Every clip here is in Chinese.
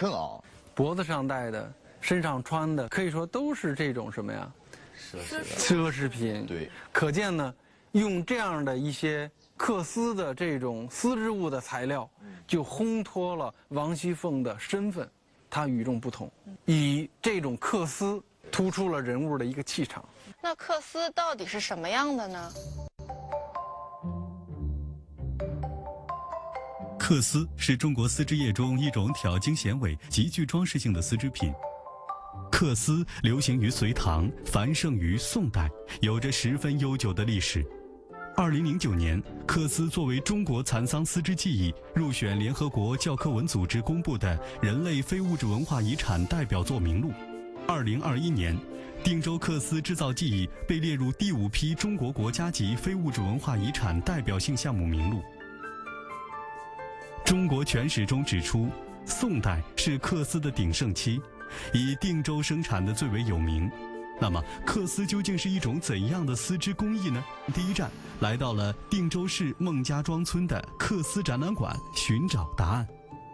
更昂， 脖子上戴的、身上穿的，可以说都是这种什么呀？奢侈品。 对， 可见呢，用这样的一些缂丝的这种丝织物的材料，就烘托了王熙凤的身份，她与众不同，以这种缂丝突出了人物的一个气场。 那缂丝到底是什么样的呢？ 缂丝是中国丝织业中一种挑经显纬、极具装饰性的丝织品。缂丝流行于隋唐，繁盛于宋代，有着十分悠久的历史。2009年，缂丝作为中国蚕桑丝织技艺入选联合国教科文组织公布的人类非物质文化遗产代表作名录。2021年，定州缂丝织造技艺被列入第5批中国国家级非物质文化遗产代表性项目名录。中国全史中指出，宋代是缂丝的鼎盛期，以定州生产的最为有名。那么，缂丝究竟是一种怎样的丝织工艺呢？第一站来到了定州市孟家庄村的缂丝展览馆，寻找答案。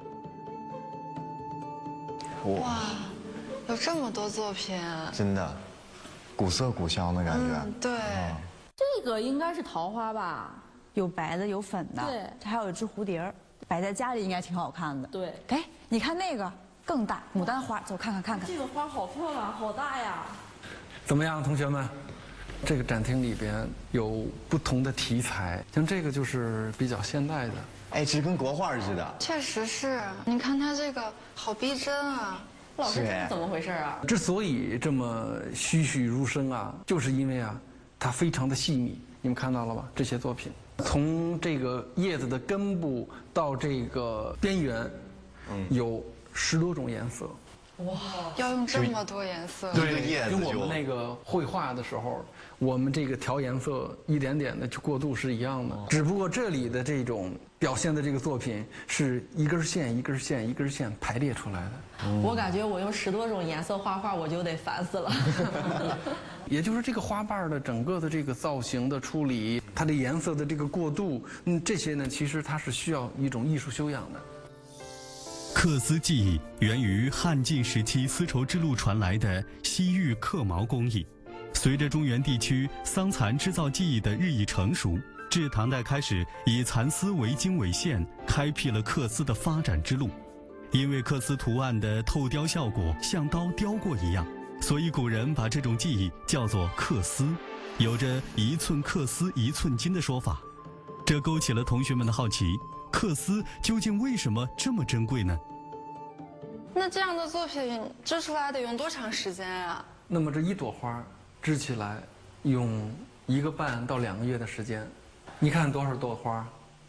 哇，有这么多作品， 真的，古色古香的感觉。 对。 这个应该是桃花吧？ 有白的，有粉的， 对， 这还有一只蝴蝶儿，摆在家里应该挺好看的。 对， 哎，你看那个更大，牡丹花，走看看看看。 这个花好漂亮，好大呀！ 怎么样，同学们？这个展厅里边有不同的题材，像这个就是比较现代的。 哎，这跟国画似的。 确实是，你看它这个好逼真啊！ 老师，这是怎么回事啊？ 之所以这么栩栩如生啊，就是因为啊，它非常的细密。你们看到了吧？这些作品，从这个叶子的根部到这个边缘，有10多种颜色。 哇，要用这么多颜色？ 对，跟我们那个绘画的时候，我们这个调颜色一点点的去过渡是一样的，只不过这里的这种表现的这个作品是一根线一根线一根线排列出来的。 我感觉我用10多种颜色画画，我就得烦死了。 也就是这个花瓣的整个的这个造型的处理，它的颜色的这个过渡，这些呢，其实它是需要一种艺术修养的。 缂丝技艺源于汉晋时期丝绸之路传来的西域刻毛工艺，随着中原地区桑蚕织造技艺的日益成熟，至唐代开始以蚕丝为经纬线，开辟了缂丝的发展之路。因为缂丝图案的透雕效果像刀雕过一样，所以古人把这种技艺叫做缂丝，有着1寸缂丝1寸金的说法。这勾起了同学们的好奇，缂丝究竟为什么这么珍贵呢？ 那这样的作品织出来得用多长时间啊？ 那么这一朵花织起来用1个半到2个月的时间，你看多少朵花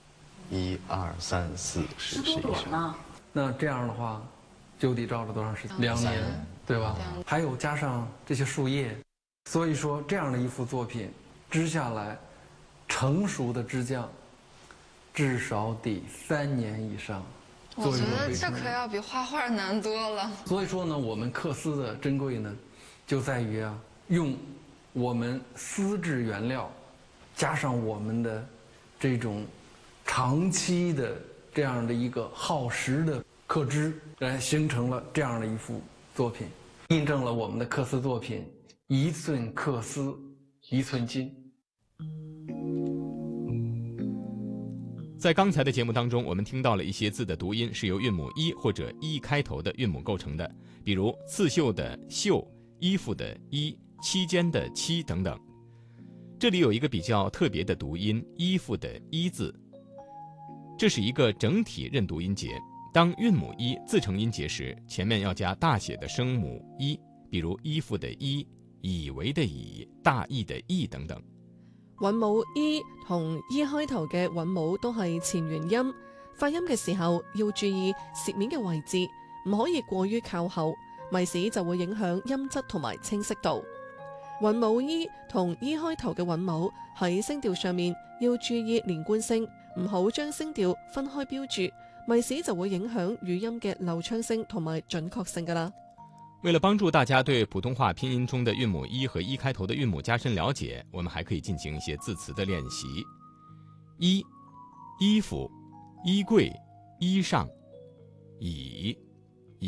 ？1、2、3、4、10、11、12 呢？ 那这样的话，就得照着多长时间？2年，对吧？还有加上这些树叶，所以说这样的一幅作品织下来，成熟的织匠至少得3年以上。 我觉得这可要比画画难多了。 所以说呢，我们缂丝的珍贵呢，就在于啊，用我们丝质原料，加上我们的这种长期的这样的一个耗时的刻织，来形成了这样的一幅作品，印证了我们的缂丝作品1寸缂丝1寸金。 在刚才的节目当中，我们听到了一些字的读音是由韵母一或者一开头的韵母构成的，比如刺绣的绣、衣服的衣、期间的期等等。这里有一个比较特别的读音，衣服的衣字，这是一个整体认读音节。当韵母一自成音节时，前面要加大写的声母一，比如衣服的衣、以為的以、大意的意等等。 韻母 E 同 E 開頭嘅韻母都係前元音，發音嘅時候要注意舌面嘅位置，唔可以過於靠後，咪使就會影響音質同埋清晰度。韻母 E 同 E 開頭嘅韻母喺聲調上面要注意連貫性，唔好將聲調分開標注，咪使就會影響語音嘅流暢性同埋準確性㗎啦。 为了帮助大家对普通话拼音中的韵母一和一开头的韵母加深了解，我们还可以进行一些字词的练习。衣、衣服、衣柜、衣裳、椅。